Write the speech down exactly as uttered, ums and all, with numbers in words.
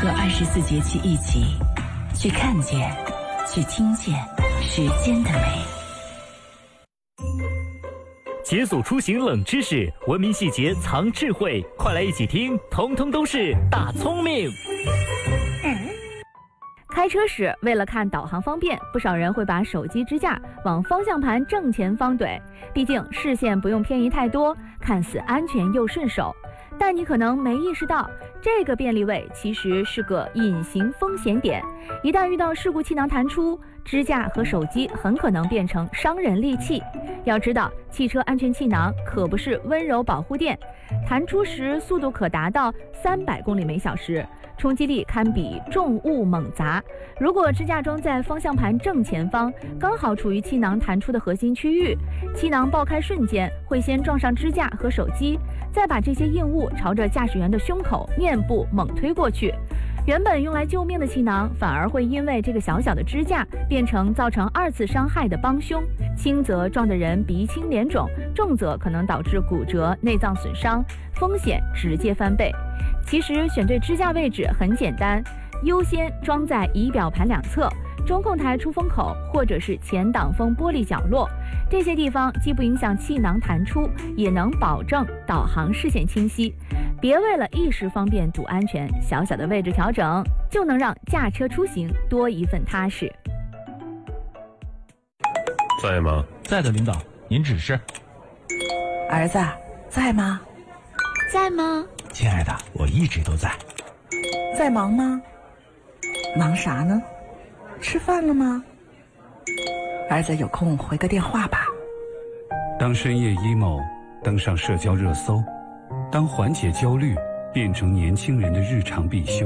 和二十四节气一起去看见，去听见时间的美。 解锁出行冷知识，文明细节藏智慧，快来一起听，通通都是大聪明。 开车时为了看导航方便，不少人会把手机支架往方向盘正前方怼，毕竟视线不用偏移太多，看似安全又顺手。但你可能没意识到，这个便利位其实是个隐形风险点。一旦遇到事故气囊弹出，支架和手机很可能变成伤人利器。要知道，汽车安全气囊可不是温柔保护垫，弹出时速度可达到三百公里每小时，冲击力堪比重物猛砸。如果支架装在方向盘正前方，刚好处于气囊弹出的核心区域，气囊爆开瞬间会先撞上支架和手机，再把这些硬物朝着驾驶员的胸口、面部猛推过去。原本用来救命的气囊，反而会因为这个小小的支架变成造成二次伤害的帮凶，轻则撞得人鼻青脸肿，重则可能导致骨折、内脏损伤，风险直接翻倍。其实选对支架位置很简单，优先装在仪表盘两侧、中控台出风口或者是前挡风玻璃角落，这些地方既不影响气囊弹出，也能保证导航视线清晰。别为了一时方便赌安全，小小的位置调整就能让驾车出行多一份踏实。 在吗？ 在的，领导，您指示。 儿子，在吗？ 在吗？ 亲爱的，我一直都在。 在忙吗？忙啥呢？吃饭了吗？儿子有空回个电话吧。 当深夜 emo 登上社交热搜，当缓解焦虑变成年轻人的日常必修，